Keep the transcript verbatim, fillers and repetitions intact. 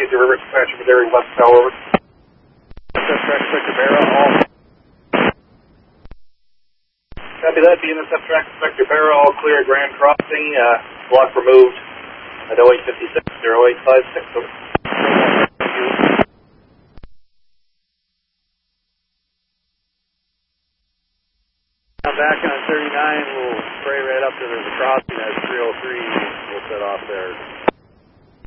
Major River Dispatcher for Dairy West Tower, over. Intercept track inspector Barra, all. Copy that, the intercept track inspector Barra, all clear, Grand Crossing, uh, block removed at oh eight fifty-six, oh eight five six, over. Now back on thirty-nine, we'll spray right up to the crossing at three oh three, we'll set off there.